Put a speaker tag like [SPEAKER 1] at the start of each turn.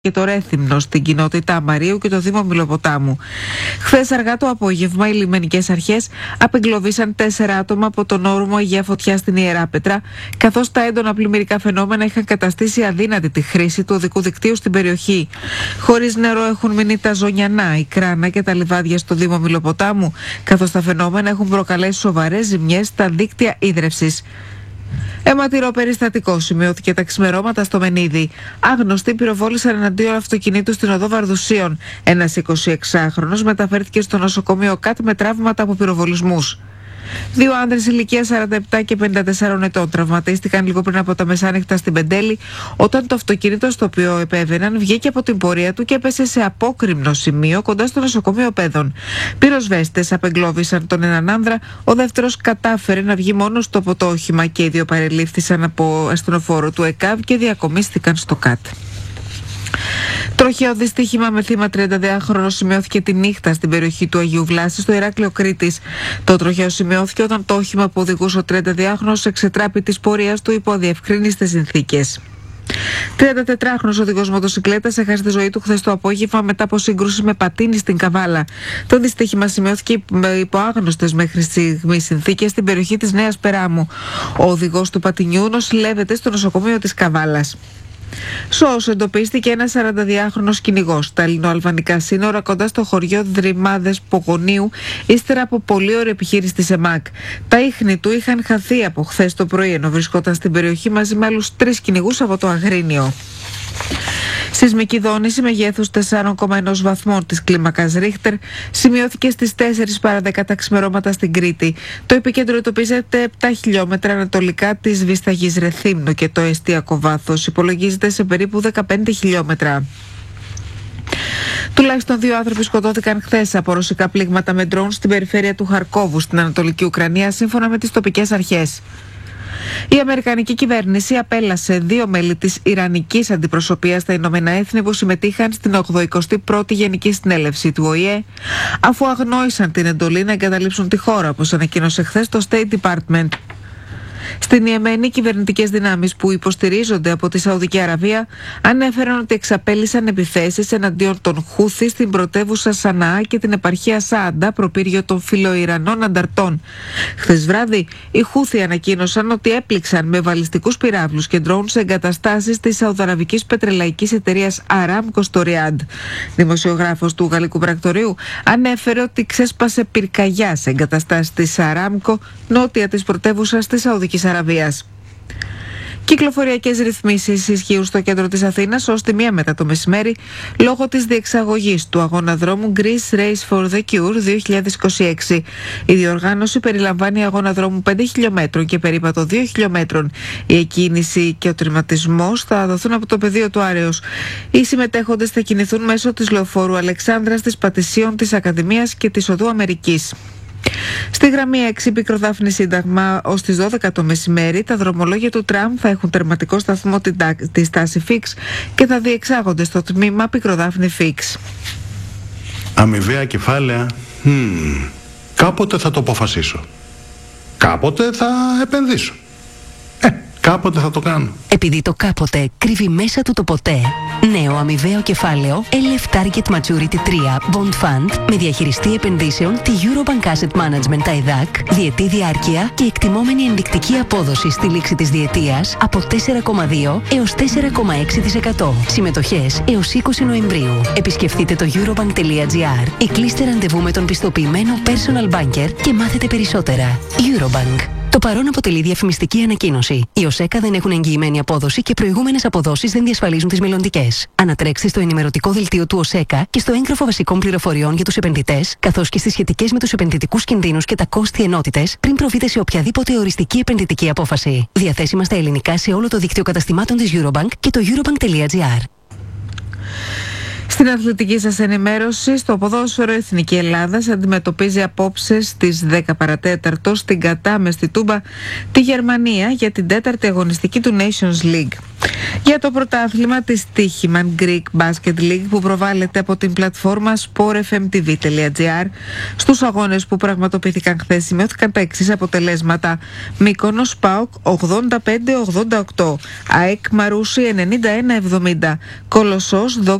[SPEAKER 1] και το Ρέθυμνο στην κοινότητα Αμαρίου και το Δήμο Μιλοποτάμου. Χθες αργά το απόγευμα, οι λιμενικές αρχές απεγκλωβίσαν 4 άτομα από τον όρμο Αγία Φωτιά στην Ιεράπετρα, καθώς τα έντονα πλημμυρικά φαινόμενα είχαν καταστήσει αδύνατη τη χρήση του οδικού δικτύου στην περιοχή. Χωρίς νερό έχουν μείνει τα Ζωνιανά, η Κράνα και τα λιβάδια στο Δήμο Μιλοποτάμου, καθώς τα φαινόμενα έχουν προκαλέσει σοβαρές ζημιές στα δίκτυα ίδρευσης. Αιματηρό περιστατικό σημειώθηκε τα ξημερώματα στο Μενίδη. Άγνωστοι πυροβόλησαν εναντίον αυτοκινήτου στην οδό Βαρδουσίων. Ένας 26χρονος μεταφέρθηκε στο νοσοκομείο ΚΑΤ με τραύματα από πυροβολισμούς. 2 άνδρες ηλικίας 47 και 54 ετών τραυματίστηκαν λίγο πριν από τα μεσάνυχτα στην Πεντέλη, όταν το αυτοκίνητο στο οποίο επέβαιναν βγήκε από την πορεία του και έπεσε σε απόκρημνο σημείο κοντά στο νοσοκομείο Πέδων. Πυροσβέστες απεγκλώβησαν τον έναν άνδρα, ο δεύτερος κατάφερε να βγει μόνος του από το όχημα και οι 2 παρελήφθησαν από ασθενοφόρο του ΕΚΑΒ και διακομίστηκαν στο ΚΑΤ. Τροχαίο δυστύχημα με θύμα 32χρονο σημειώθηκε τη νύχτα στην περιοχή του Αγίου Βλάση στο Ηράκλειο Κρήτης. Το τροχαίο σημειώθηκε όταν το όχημα που οδηγούσε ο 32χρονος εξετράπη της πορείας του υπό αδιευκρίνιστες συνθήκες. 34χρονος οδηγός μοτοσικλέτας έχασε τη ζωή του χθες το απόγευμα μετά από σύγκρουση με πατίνι στην Καβάλα. Το δυστύχημα σημειώθηκε υπό άγνωστες μέχρι στιγμής συνθήκες στην περιοχή της Νέας Περάμου. Ο οδηγός του πατινιού νοσηλεύεται στο νοσοκομείο της Καβάλας. Σώος εντοπίστηκε ένας 42χρονος κυνηγός στα ελληνοαλβανικά σύνορα κοντά στο χωριό Δρυμάδες Πογονίου, ύστερα από πολλή ώρα επιχείρηση της ΕΜΑΚ. Τα ίχνη του είχαν χαθεί από χθες το πρωί, ενώ βρισκόταν στην περιοχή μαζί με άλλους 3 κυνηγούς από το Αγρίνιο. Σεισμική δόνηση μεγέθους 4,1 βαθμών της κλίμακας Ρίχτερ σημειώθηκε στις 4 παρά 10 τα ξημερώματα στην Κρήτη. Το επίκεντρο εντοπίζεται 7 χιλιόμετρα ανατολικά της Βίσταγης Ρεθύμνου και το εστιακό βάθος υπολογίζεται σε περίπου 15 χιλιόμετρα. Τουλάχιστον 2 άνθρωποι σκοτώθηκαν χθες από ρωσικά πλήγματα με ντρόουν στην περιφέρεια του Χαρκόβου στην Ανατολική Ουκρανία, σύμφωνα με τις τοπικές αρχές. Η Αμερικανική κυβέρνηση απέλασε 2 μέλη της Ιρανικής αντιπροσωπείας στα Ηνωμένα Έθνη που συμμετείχαν στην 81η Γενική Συνέλευση του ΟΗΕ, αφού αγνόησαν την εντολή να εγκαταλείψουν τη χώρα, όπως ανακοίνωσε χθες το State Department. Στην Ιεμένη, οι κυβερνητικές δυνάμεις που υποστηρίζονται από τη Σαουδική Αραβία ανέφεραν ότι εξαπέλυσαν επιθέσεις εναντίον των Χούθη στην πρωτεύουσα Σαναά και την επαρχία Σαάντα, προπύργιο των φιλοϊρανών ανταρτών. Χθες βράδυ, οι Χούθη ανακοίνωσαν ότι έπληξαν με βαλιστικούς πυράβλους και ντρόουν σε εγκαταστάσεις της σαουδαραβικής πετρελαϊκής εταιρείας Aramco στο Ριάντ. Δημοσιογράφος του Γαλλικού Πρακτορείου ανέφερε ότι ξέσπασε πυρκαγιά σε εγκαταστάσεις της Aramco νότια της πρωτεύουσας της Σαουδικής Αραβίας. Κυκλοφοριακές ρυθμίσεις ισχύουν στο κέντρο της Αθήνας ως τη 1 μετά το μεσημέρι λόγω της διεξαγωγής του αγώνα δρόμου Greece Race for the Cure 2026. Η διοργάνωση περιλαμβάνει αγώνα δρόμου 5 χιλιόμετρων και περίπατο 2 χιλιόμετρων. Η εκκίνηση και ο τερματισμός θα δοθούν από το πεδίο του Άρεως. Οι συμμετέχοντες θα κινηθούν μέσω της λεωφόρου Αλεξάνδρας, της Πατησίων, της Ακαδημίας και της Οδού Αμερικής. Στη γραμμή 6 Πικροδάφνη Σύνταγμα ως τις 12 το μεσημέρι τα δρομολόγια του τραμ θα έχουν τερματικό σταθμό τη στάση Φίξ και θα διεξάγονται στο τμήμα Πικροδάφνη Φίξ.
[SPEAKER 2] Αμοιβαία κεφάλαια, κάποτε θα το αποφασίσω. Κάποτε θα επενδύσω. Κάποτε θα το κάνω.
[SPEAKER 3] Επειδή το κάποτε κρύβει μέσα του το ποτέ. Νέο αμοιβαίο κεφάλαιο LF Target Maturity 3 Bond Fund με διαχειριστή επενδύσεων τη Eurobank Asset Management ΤΑΙΔΑΚ, διετή διάρκεια και εκτιμόμενη ενδεικτική απόδοση στη λήξη της διετίας από 4,2 έως 4,6%. Συμμετοχές έως 20 Νοεμβρίου. Επισκεφτείτε το eurobank.gr ή κλείστε ραντεβού με τον πιστοποιημένο personal banker και μάθετε περισσότερα. Eurobank. Το παρόν αποτελεί διαφημιστική ανακοίνωση. Οι ΟΣΕΚΑ δεν έχουν εγγυημένη απόδοση και προηγούμενες αποδόσεις δεν διασφαλίζουν τις μελλοντικές. Ανατρέξτε στο ενημερωτικό δελτίο του ΟΣΕΚΑ και στο έγγραφο βασικών πληροφοριών για τους επενδυτές, καθώς και στις σχετικές με τους επενδυτικούς κινδύνους και τα κόστη ενότητες, πριν προβείτε σε οποιαδήποτε οριστική επενδυτική απόφαση. Διαθέσιμα στα ελληνικά σε όλο το δίκτυο καταστημάτων της Eurobank και το eurobank.gr.
[SPEAKER 1] Στην αθλητική σας ενημέρωση, στο ποδόσφαιρο Εθνική Ελλάδας αντιμετωπίζει απόψε στις 10 παρατέταρτο στην Κατά με στη Τούμπα τη Γερμανία για την 4η αγωνιστική του Nations League. Για το πρωτάθλημα της Τύχημαν Greek Basket League που προβάλλεται από την πλατφόρμα sportfmtv.gr, στους αγώνες που πραγματοποιήθηκαν χθες σημειώθηκαν τα εξής αποτελέσματα: Μύκονος ΠΑΟΚ 85-88, ΑΕΚ Μαρούσι 91-70, Κολοσσός